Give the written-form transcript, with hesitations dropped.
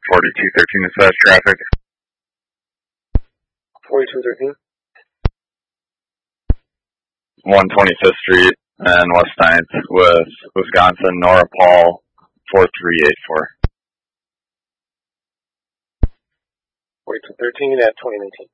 4213 dispatch traffic. 4213. 125th Street and West 9th with Wisconsin, Nora Paul, 4384. 4213 at 2019.